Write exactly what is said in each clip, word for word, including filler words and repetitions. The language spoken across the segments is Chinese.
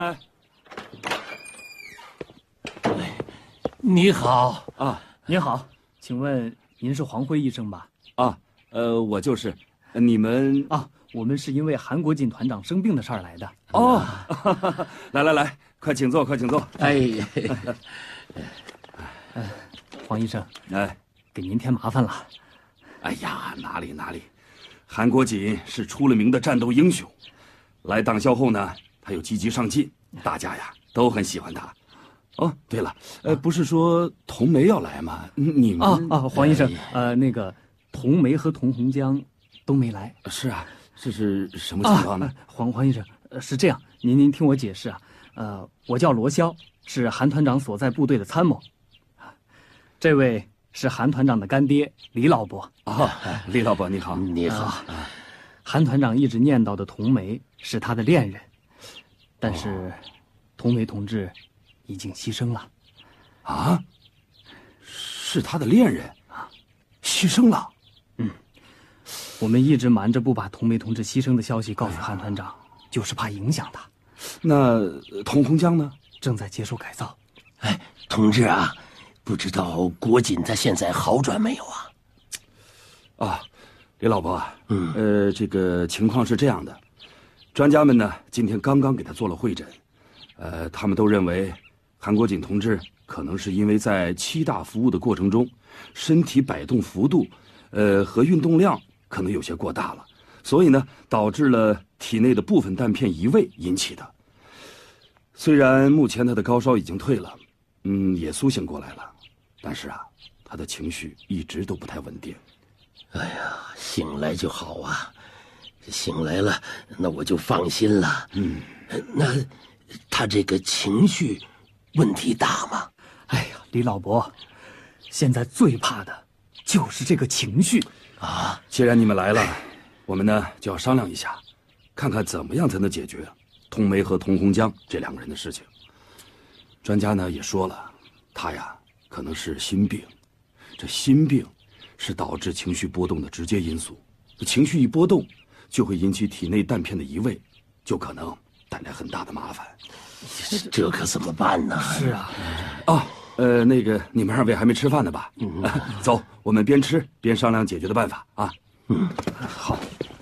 哎， 你好啊， 您好，请问您是黄辉医生吧？ 啊，呃，我就是。你们啊，我们是因为韩国锦团长生病的事儿来的。 哦，来来来，快请坐，快请坐。 哎，呃，黄医生， 哎， 给您添麻烦了。 哎呀，哪里哪里，韩国锦是出了名的战斗英雄，来党校后呢，他又积极上进，大家呀都很喜欢他。哦，对了，呃，不是说童梅要来吗？你们啊啊，黄医生，呃，那个童梅和童洪江都没来。 是啊，这是什么情况呢？ 啊、黄黄医生，呃，是这样，您您听我解释啊。呃，我叫罗霄，是韩团长所在部队的参谋。这位是韩团长的干爹李老伯。 哦，李老伯你好， 你好。 啊、韩团长一直念叨的童梅是他的恋人，但是、哦、童梅同志已经牺牲了。 啊？是他的恋人啊，牺牲了。 嗯，我们一直瞒着不把童梅同志牺牲的消息告诉韩团长，就是怕影响他。 那童洪江呢？ 正在接受改造。 哎，同志啊，不知道国锦他现在好转没有啊？ 啊，李老伯啊， 嗯， 呃，这个情况是这样的，专家们呢今天刚刚给他做了会诊，呃，他们都认为韩国锦同志可能是因为在七大服务的过程中，身体摆动幅度，呃和运动量可能有些过大了，所以呢导致了体内的部分弹片移位引起的。虽然目前他的高烧已经退了，嗯，也苏醒过来了，但是啊，他的情绪一直都不太稳定。 哎呀，醒来就好啊，醒来了，那我就放心了。 嗯， 那他这个情绪问题大吗？ 哎呀，李老伯，现在最怕的就是这个情绪啊！ 既然你们来了，我们呢就要商量一下，看看怎么样才能解决童梅和童洪江这两个人的事情。专家呢也说了，他呀可能是心病，这心病是导致情绪波动的直接因素。情绪一波动，就会引起体内弹片的移位，就可能带来很大的麻烦。 这可怎么办呢？ 是啊， 啊，呃，那个你们二位还没吃饭呢吧？ 嗯， 走，我们边吃边商量解决的办法啊。 嗯， 好。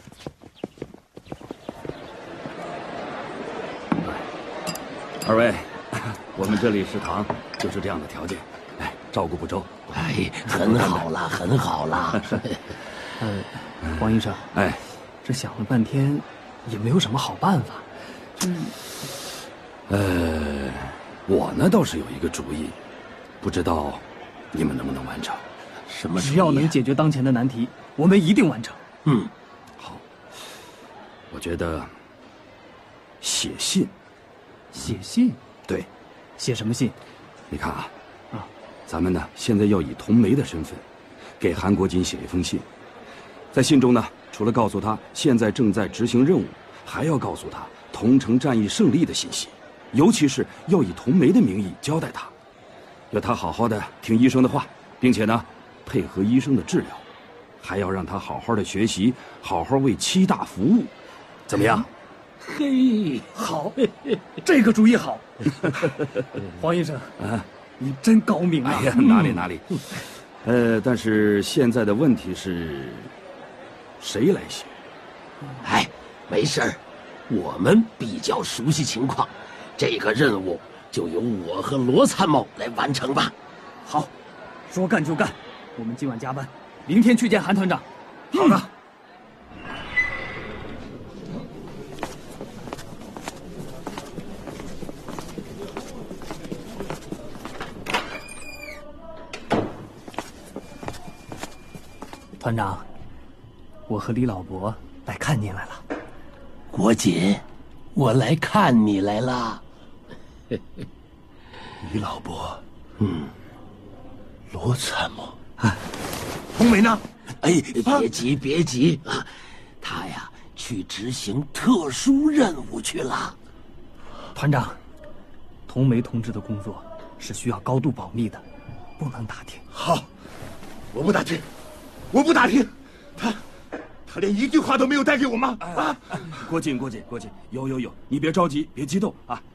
二位，我们这里食堂就是这样的条件，哎，照顾不周。 哎，很好了，很好了。 呃，黄医生， 哎， 这想了半天，也没有什么好办法。这， 呃，我呢倒是有一个主意，不知道你们能不能完成？ 什么主意？ 只要能解决当前的难题，我们一定完成。 嗯， 好。我觉得写信。 写信？ 对。 写什么信？ 你看啊， 啊， 咱们呢现在要以童梅的身份，给韩国锦写一封信。在信中呢，除了告诉他现在正在执行任务，还要告诉他桐城战役胜利的信息，尤其是要以童梅的名义交代他，要他好好的听医生的话，并且呢配合医生的治疗，还要让他好好的学习，好好为七大服务，怎么样？ 嘿， 好，这个主意好。黄医生啊， 你真高明啊！ 哎呀，哪里哪里。呃，但是现在的问题是，谁来写？ 哎，没事儿，我们比较熟悉情况，这个任务就由我和罗参谋来完成吧。 好，说干就干，我们今晚加班，明天去见韩团长。 好的。嗯， 团长，我和李老伯来看您来了。 国锦，我来看你来了。 李老伯， 嗯，罗参谋， 啊，童梅呢？ 哎，别急别急啊，他呀去执行特殊任务去了。 团长，童梅同志的工作是需要高度保密的，不能打听。 好，我不打听。我不打听，他，他连一句话都没有带给我吗？啊！ 国锦，国锦，国锦，有有有，你别着急，别激动啊！